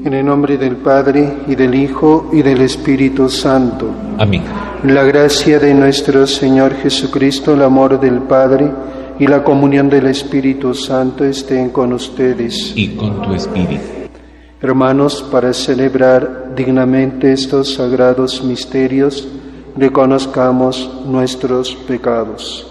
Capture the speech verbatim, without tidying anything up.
En el nombre del Padre, y del Hijo, y del Espíritu Santo. Amén. La gracia de nuestro Señor Jesucristo, el amor del Padre, y la comunión del Espíritu Santo estén con ustedes. Y con tu espíritu. Hermanos, para celebrar dignamente estos sagrados misterios, reconozcamos nuestros pecados.